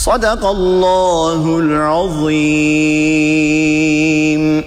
Sadakallahul azim.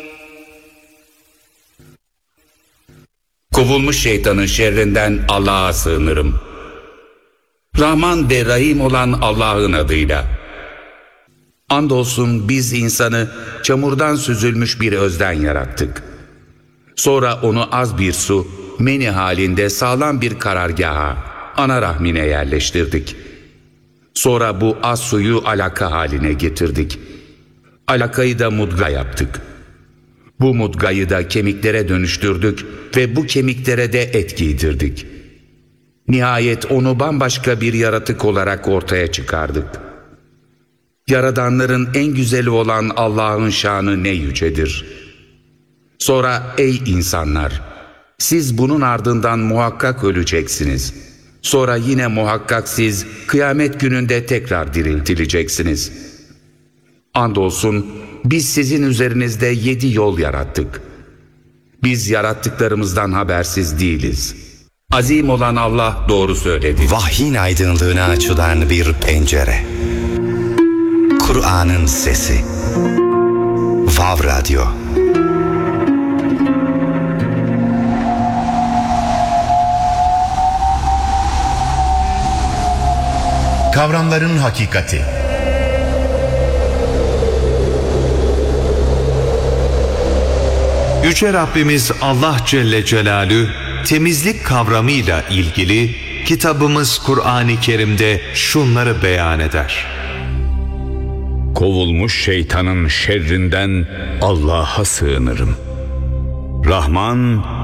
Kovulmuş şeytanın şerrinden Allah'a sığınırım. Rahman ve Rahim olan Allah'ın adıyla. Andolsun biz insanı çamurdan süzülmüş bir özden yarattık. Sonra onu az bir su, meni halinde sağlam bir karargaha, ana rahmine yerleştirdik. Sonra bu az suyu alaka haline getirdik. Alakayı da mudga yaptık. Bu mudgayı da kemiklere dönüştürdük ve bu kemiklere de et giydirdik. Nihayet onu bambaşka bir yaratık olarak ortaya çıkardık. Yaradanların en güzeli olan Allah'ın şanı ne yücedir. Sonra ey insanlar, siz bunun ardından muhakkak öleceksiniz. Sonra yine muhakkak siz kıyamet gününde tekrar diriltileceksiniz. Andolsun biz sizin üzerinizde 7 yol yarattık. Biz yarattıklarımızdan habersiz değiliz. Azim olan Allah doğru söyledi. Vahyin aydınlığına açılan bir pencere. Kur'an'ın sesi. Vav Radyo. Kavramların hakikati. Yüce Rabbimiz Allah Celle Celaluhu temizlik kavramıyla ilgili kitabımız Kur'an-ı Kerim'de şunları beyan eder. Kovulmuş şeytanın şerrinden Allah'a sığınırım. Rahman